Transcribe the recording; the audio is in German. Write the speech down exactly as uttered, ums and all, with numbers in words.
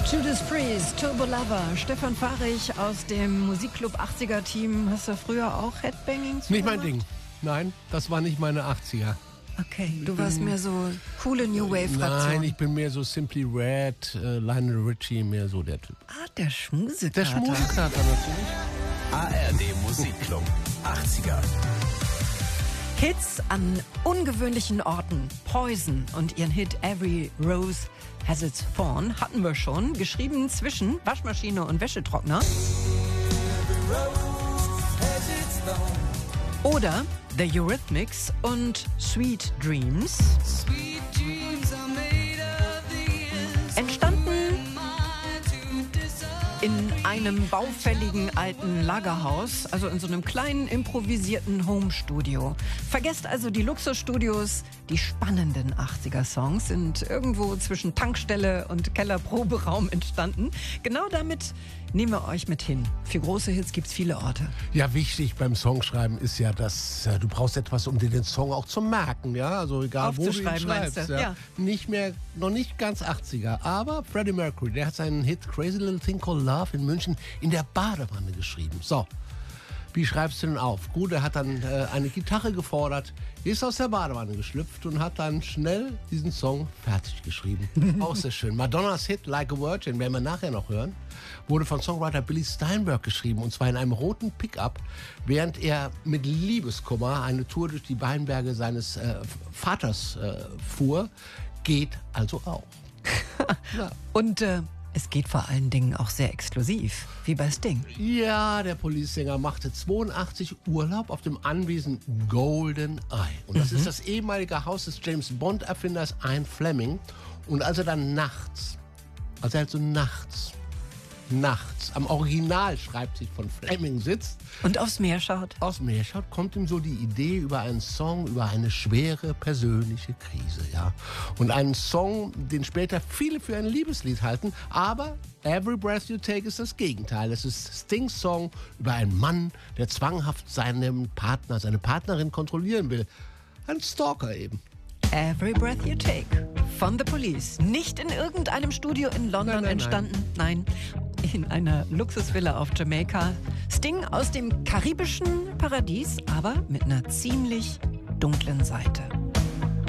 Judas Priest, Turbo Lover, Stefan Fahrig aus dem Musikclub achtziger-Team. Hast du früher auch Headbanging Nicht mein Ding. Nein, das war nicht meine achtziger. Okay, du warst mehr so coole New Wave-Fraktion. Nein, ich bin mehr so Simply Red, äh, Lionel Richie, mehr so der Typ. Ah, der Schmusekater. Der Schmusekater natürlich. A R D Musikclub achtziger. Hits an ungewöhnlichen Orten. Poison und ihren Hit Every Rose Has Its Thorn hatten wir schon. Geschrieben zwischen Waschmaschine und Wäschetrockner. Oder The Eurythmics und Sweet Dreams. Entstanden in einem baufälligen alten Lagerhaus, also in so einem kleinen improvisierten Home-Studio. Vergesst also die Luxusstudios, die spannenden achtziger-Songs sind irgendwo zwischen Tankstelle und Kellerproberaum entstanden. Genau damit nehmen wir euch mit hin. Für große Hits gibt's viele Orte. Ja, wichtig beim Songschreiben ist ja, dass äh, du brauchst etwas, um dir den Song auch zu merken, ja, also egal wo du ihn Aufzuschreiben, schreibst. meinst du? Ja. Ja. Nicht mehr, noch nicht ganz achtziger, aber Freddie Mercury, der hat seinen Hit Crazy Little Thing Called Love in München in der Badewanne geschrieben. So, wie schreibst du denn auf? Gut, er hat dann äh, eine Gitarre gefordert, ist aus der Badewanne geschlüpft und hat dann schnell diesen Song fertig geschrieben. Auch sehr schön. Madonnas Hit Like a Virgin, werden wir nachher noch hören, wurde von Songwriter Billy Steinberg geschrieben, und zwar in einem roten Pickup, während er mit Liebeskummer eine Tour durch die Weinberge seines äh, Vaters äh, fuhr. Geht also auch. Ja. Und äh, es geht vor allen Dingen auch sehr exklusiv, wie bei Sting. Ja, der Police-Sänger machte zweiundachtzig Urlaub auf dem Anwesen Golden Eye. Und das mhm. ist das ehemalige Haus des James-Bond-Erfinders Ian Fleming. Und als er dann nachts, als er halt so nachts, nachts am Originalschreibtisch von Fleming sitzt Und aufs Meer schaut. aufs Meer schaut, kommt ihm so die Idee über einen Song, über eine schwere persönliche Krise, ja. Und einen Song, den später viele für ein Liebeslied halten, aber Every Breath You Take ist das Gegenteil. Es ist Stings Song über einen Mann, der zwanghaft seinen Partner, seine Partnerin kontrollieren will. Ein Stalker eben. Every Breath You Take von The Police. Nicht in irgendeinem Studio in London Nein, nein, entstanden. Nein. In einer Luxusvilla auf Jamaika. Sting aus dem karibischen Paradies, aber mit einer ziemlich dunklen Seite.